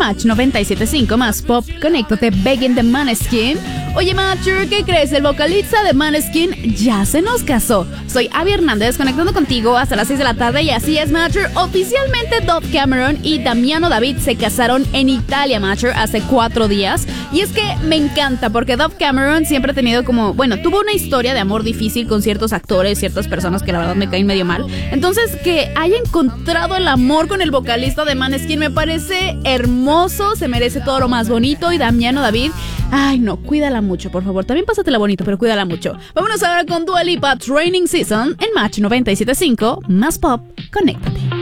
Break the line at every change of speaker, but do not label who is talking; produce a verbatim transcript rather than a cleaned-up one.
Match noventa y siete punto cinco más pop, conéctate, Begging de Maneskin. Oye, Matcher, ¿qué crees? El vocalista de Maneskin ya se nos casó. Soy Abby Hernández, conectando contigo hasta las seis de la tarde. Y así es, Matcher. Oficialmente Dove Cameron y Damiano David se casaron en Italia, Matcher, hace cuatro días. Y es que me encanta porque Dove Cameron siempre ha tenido como, bueno, tuvo una historia de amor difícil con ciertos actores, ciertas personas que la verdad me caen medio mal. Entonces, que haya encontrado el amor con el vocalista de Maneskin me parece hermoso, se merece todo lo más bonito. Y Damiano David, ay no, cuídala mucho, por favor. También pásatela bonito, pero cuídala mucho. Vámonos ahora con Dua Lipa, Training Season en Match noventa y siete punto cinco más pop, conéctate.